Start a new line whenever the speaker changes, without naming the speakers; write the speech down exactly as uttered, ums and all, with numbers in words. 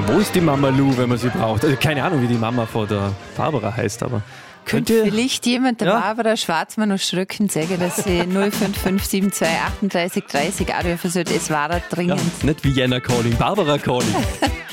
Wo ist die Mama Lou, wenn man sie braucht? Also keine Ahnung, wie die Mama von der Barbara heißt, aber...
Könnte vielleicht jemand der ja? Barbara Schwarzmann aus Schröcken sagen, dass sie null fünf fünf sieben zwei achtunddreißig dreißig anrufen sollte? Es war dringend.
Ja, nicht Vienna Calling, Barbara Calling.